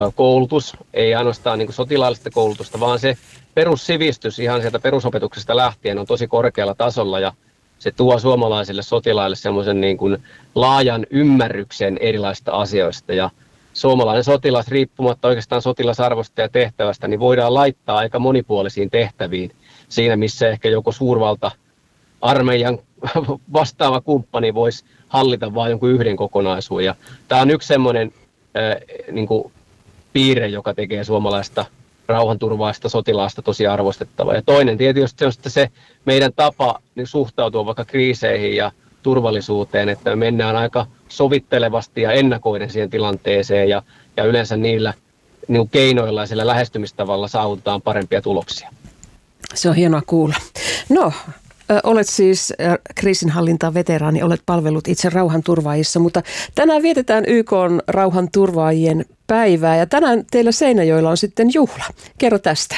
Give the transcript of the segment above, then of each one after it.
koulutus, ei ainoastaan niin kuin sotilaallista koulutusta, vaan se perussivistys ihan sieltä perusopetuksesta lähtien on tosi korkealla tasolla ja se tuo suomalaisille sotilaille semmoisen niin kuin laajan ymmärryksen erilaisista asioista ja suomalainen sotilas riippumatta oikeastaan sotilasarvosta ja tehtävästä, niin voidaan laittaa aika monipuolisiin tehtäviin siinä, missä ehkä joku suurvalta armeijan vastaava kumppani voisi hallita vain jonkun yhden kokonaisuuden. Ja tämä on yksi semmoinen niin kuin piirre, joka tekee suomalaista rauhanturvaista sotilaasta tosi arvostettavaa. Ja toinen tietysti on se meidän tapa niin suhtautua vaikka kriiseihin ja turvallisuuteen, että me mennään aika sovittelevasti ja ennakoiden siihen tilanteeseen ja yleensä niillä niin keinoilla ja sillä lähestymistavalla saavutetaan parempia tuloksia. Se on hienoa kuulla. No, olet siis kriisinhallintaveteraani, olet palvellut itse rauhanturvaajissa, mutta tänään vietetään YK:n rauhanturvaajien päivää ja tänään teillä Seinäjoella on sitten juhla. Kerro tästä.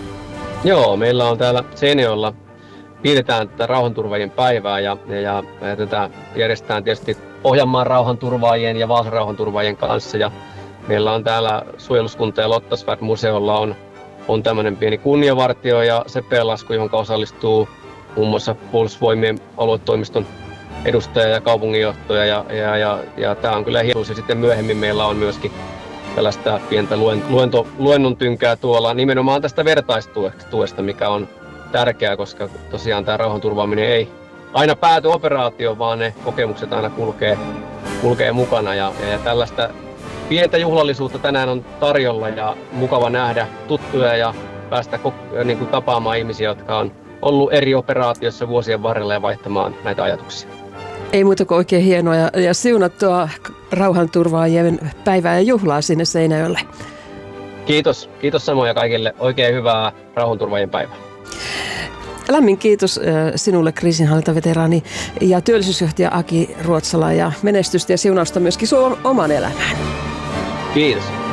Joo, meillä on täällä Seinäjoella, vietetään tätä rauhanturvaajien päivää ja tätä järjestetään tietysti Pohjanmaan rauhanturvaajien ja Vaasan rauhanturvaajien kanssa ja meillä on täällä suojeluskunta ja Lottasvärd-museolla on tämmöinen pieni kunniavartio ja CP-lasku, johon osallistuu muun muassa Puolustusvoimien aluetoimiston edustaja ja kaupunginjohtaja ja tämä on kyllä hieno. Ja sitten myöhemmin meillä on myöskin tällaista pientä luennon tynkää tuolla nimenomaan tästä vertaistuesta, mikä on tärkeää, koska tosiaan tämä rauhanturvaaminen ei aina pääty operaatioon, vaan ne kokemukset aina kulkee mukana ja tällaista pientä juhlallisuutta tänään on tarjolla ja mukava nähdä tuttuja ja päästä niin kuin tapaamaan ihmisiä, jotka on ollut eri operaatioissa vuosien varrella ja vaihtamaan näitä ajatuksia. Ei muuta kuin oikein hienoa ja siunattua rauhanturvaajien päivää ja juhlaa sinne Seinäjoelle. Kiitos samoin kaikille. Oikein hyvää rauhanturvaajien päivää. Lämmin kiitos sinulle kriisinhallintaveteraani ja työllisyysjohtaja Aki Ruotsala ja menestystä ja siunausta myöskin sun oman elämään. Kiitos.